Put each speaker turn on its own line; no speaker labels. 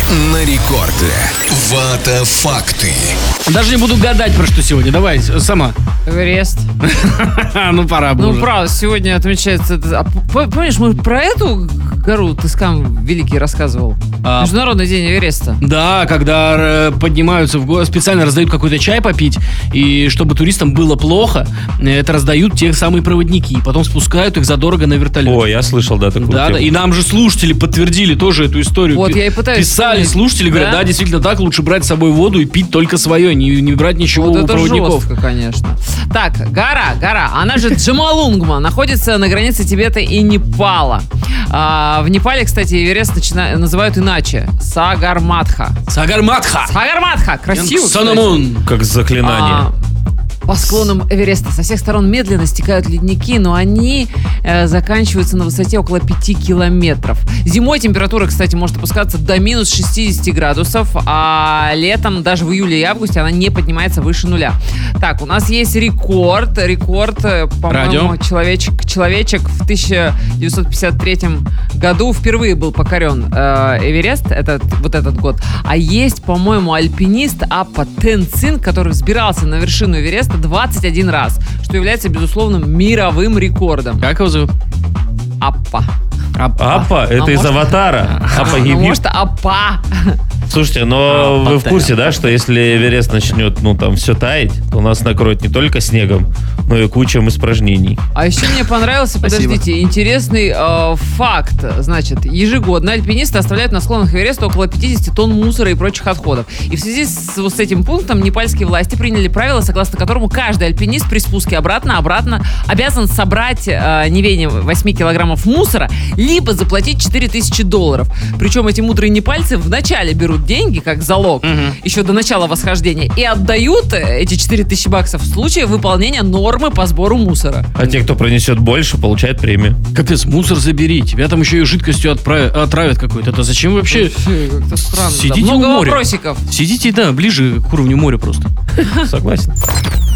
на рекорде. Вата факты.
Даже не буду гадать, про что сегодня. Давай, сама.
Эверест.
Ну, пора бы
Ну,
уже.
правда, сегодня отмечается... Помнишь, мы про эту гору Тыскан Великий рассказывал? Международный день Эвереста.
Да, когда поднимаются в горы, специально раздают какой-то чай попить, и чтобы туристам было плохо, это раздают те самые проводники. Потом спускают их задорого на вертолете.
О, я слышал, да, такую
Да,
тему.
да, и нам же слушатели подтвердили тоже эту историю.
Вот, я и пытаюсь
Писали
вспомнить.
слушатели, говорят, да, действительно так, лучше брать с собой воду и пить только свое, не брать ничего
Вот
у
это
проводников.
жестко, конечно. Так, гора, она же Джомолунгма, находится на границе Тибета и Непала. В Непале, кстати, Эверест называют иначе. Сагарматха.
Сагарматха!
Сагарматха! Красиво, кстати.
Санамун!
Как заклинание.
По склонам Эвереста со всех сторон медленно стекают ледники, но они заканчиваются на высоте около 5 километров. Зимой температура, кстати, может опускаться до минус 60 градусов, а летом, даже в июле и августе, она не поднимается выше нуля. Так, у нас есть рекорд, по-моему, человечек в 1953 году впервые был покорен Эверест, вот этот год. А есть, по-моему, альпинист Аппа Тенцин, который взбирался на вершину Эвереста 21 раз, что является, безусловным, мировым рекордом.
Как его зовут?
Аппа.
Аппа? Это из
может-
«Аватара». Аппа
Ну,
Гибиб.
может, Аппа.
Слушайте, но вы в курсе, да, что если Эверест начнет, там все таять, то нас накроет не только снегом, но и кучей испражнений.
А еще мне понравился,
Спасибо.
подождите, интересный факт. Значит, ежегодно альпинисты оставляют на склонах Эвереста около 50 тонн мусора и прочих отходов. И в связи с этим пунктом непальские власти приняли правило, согласно которому каждый альпинист при спуске обратно обязан собрать не менее 8 килограммов мусора, либо заплатить $4000. Причем эти мудрые непальцы вначале берут деньги как залог, еще до начала восхождения, и отдают эти $4000 в случае выполнения нормы по сбору мусора.
А те, кто пронесет больше, получают премию.
Капец, мусор забери. Тебя там еще и жидкостью отравят какой-то. Это зачем вообще?
Как-то странно.
Сидите
Много
у моря.
вопросиков.
Сидите, ближе к уровню моря просто.
Согласен.